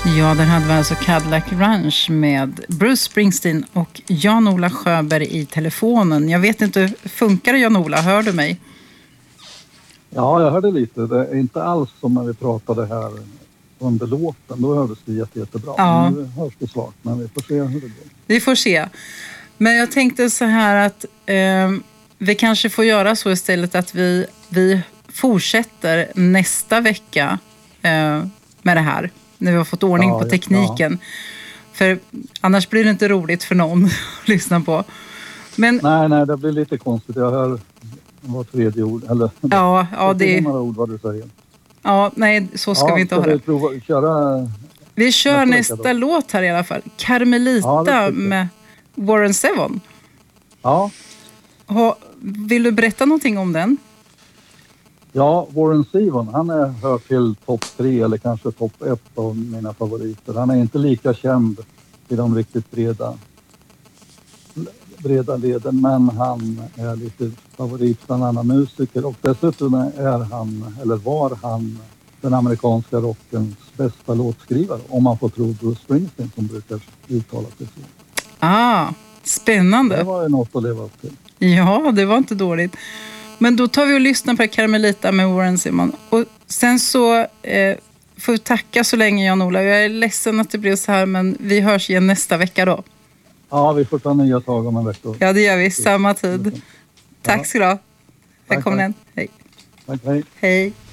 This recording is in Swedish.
Ja, där hade vi alltså Cadillac Ranch med Bruce Springsteen och Jan-Ola Sjöberg i telefonen. Jag vet inte, funkar det Jan-Ola? Hör du mig? Ja, jag hörde lite. Det är inte alls som när vi pratade här under låten. Då hördes det jättebra. Ja. Nu hörs det svagt, men vi får se hur det går. Vi får se. Men jag tänkte så här att vi kanske får göra så istället att vi fortsätter nästa vecka med det här. När vi har fått ordning på tekniken. Ja. För annars blir det inte roligt för någon att lyssna på. Men, nej, det blir lite konstigt. Jag hör var tredje ord. Eller, ja, det är några ord vad du säger. Ja, nej, så ska vi inte ha det. Vi kör nästa låt här i alla fall. Carmelita med Warren Zevon. Ja. Vill du berätta någonting om den? Ja, Warren Zevon, han hör till topp 3 eller kanske topp 1 av mina favoriter. Han är inte lika känd i de riktigt breda leden, men han är lite favorit bland andra musiker. Och dessutom var han den amerikanska rockens bästa låtskrivare, om man får tro Bruce Springsteen som brukar uttala sig så. Spännande. Det var ju något att leva upp till. Ja, det var inte dåligt. Men då tar vi och lyssnar på Carmelita med Warren Zevon. Och sen så får vi tacka så länge, Jan-Ola. Jag är ledsen att det blev så här, men vi hörs igen nästa vecka då. Ja, vi får ta nya tag om en vecka. Ja, det gör vi. Samma tid. Tack ska du ha. Välkommen. Hej. Tack, hej. Hej.